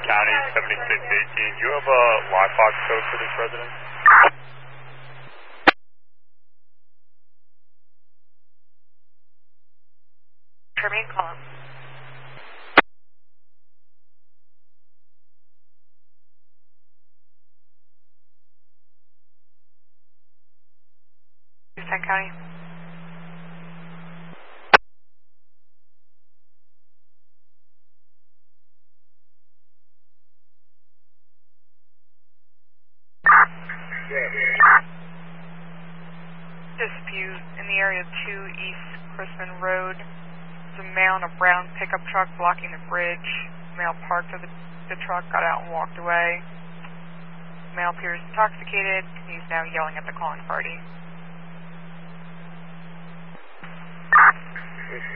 County 7618. Do you have a lockbox code for this residence? Tremaine Collins. Houston County. Dispute in the area of 2 East Chrisman Road. There's a male in a brown pickup truck blocking the bridge. Male parked the truck, got out and walked away. Male appears intoxicated. He's now yelling at the calling party.